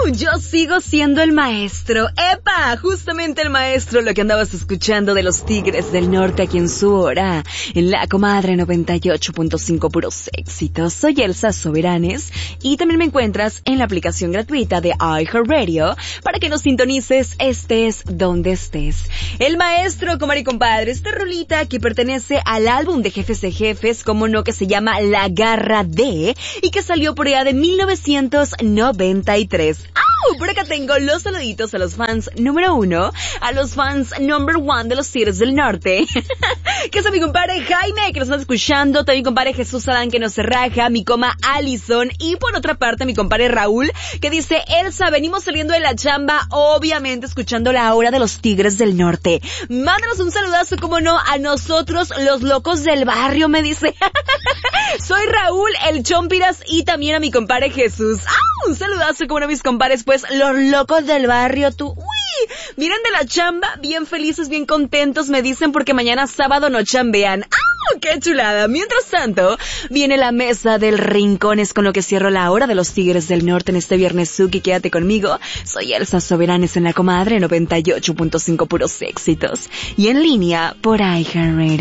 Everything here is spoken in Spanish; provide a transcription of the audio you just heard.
Yo sigo siendo el maestro. ¡Epa! Justamente el maestro, lo que andabas escuchando de los Tigres del Norte aquí en su hora, en La Comadre 98.5 puros éxitos. Soy Elsa Soberanes y también me encuentras en la aplicación gratuita de iHeartRadio para que nos sintonices estés donde estés. El maestro, comadre y compadre, esta rolita que pertenece al álbum de Jefes de Jefes, como no, que se llama La Garra de, y que salió por allá de 1993. Por acá tengo los saluditos a los fans número 1, a los fans number 1 de los Tigres del Norte, que es a mi compadre Jaime, que nos está escuchando, también mi compadre Jesús Adán, que nos raja, mi coma Allison, y por otra parte mi compadre Raúl, que dice: Elsa, venimos saliendo de la chamba, obviamente escuchando la hora de los Tigres del Norte. Mándanos un saludazo, como no, a nosotros, los locos del barrio, me dice. Soy Raúl, el Chompiras, y también a mi compadre Jesús. Un saludazo, como no, mis compadres, pues, los locos del barrio, tú. Uy, miren de la chamba, bien felices, bien contentos, me dicen, porque mañana sábado no chambean. ¡Qué chulada! Mientras tanto, viene la mesa del rincón, es con lo que cierro la hora de los Tigres del Norte en este viernes Suki. Quédate conmigo. Soy Elsa Soberanes en La Comadre 98.5 puros éxitos. Y en línea por iHeartRadio.